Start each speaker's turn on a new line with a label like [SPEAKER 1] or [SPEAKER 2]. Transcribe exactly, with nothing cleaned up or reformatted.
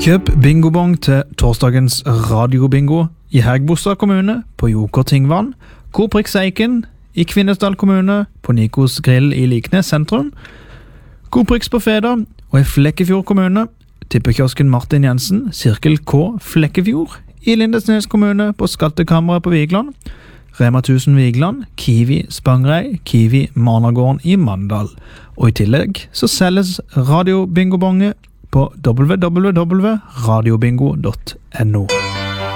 [SPEAKER 1] Kjøp bingobong til torsdagens radiobingo i Hægebostad kommune på Joker Tingvann, Koprix Eiken i Kvinesdal kommune på Nikos Grill i Liknes sentrum, Koprix på Feda og i Flekkefjord kommune, tippekiosken Martin Jensen, Sirkel K Flekkefjord i Lindesnes kommune på Skattekammeret på Vigland, Rema tusen Vigland, Kiwi Spangrei, Kiwi Marnagården i Mandal. Og i tillegg så selges radiobingobonge på w w w punktum radiobingo punktum no.